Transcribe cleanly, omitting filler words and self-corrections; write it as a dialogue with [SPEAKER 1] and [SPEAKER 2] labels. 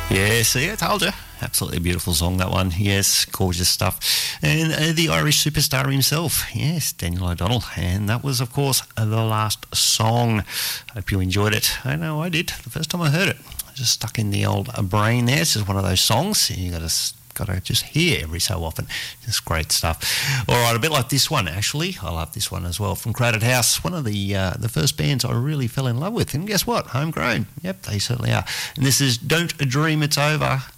[SPEAKER 1] Yeah, see, I told you. Absolutely beautiful song, that one. Yes, gorgeous stuff. And the Irish superstar himself, yes, Daniel O'Donnell. And that was, of course, the last song. Hope you enjoyed it. I know I did. The first time I heard it, just stuck in the old brain there. It's just one of those songs you got to just hear every so often. Just great stuff. All right, a bit like this one, actually. I love this one as well. From Crowded House, one of the first bands I really fell in love with. And guess what? Homegrown. Yep, they certainly are. And this is Don't Dream It's Over.